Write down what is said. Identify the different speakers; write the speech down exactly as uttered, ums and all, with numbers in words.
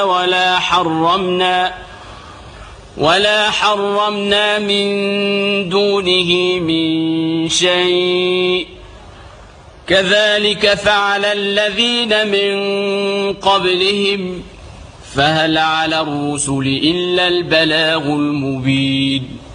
Speaker 1: ولا حرمنا ولا حرمنا من دونه من شيء كذلك فعل الذين من قبلهم فهل على الرسل إلا البلاغ المبين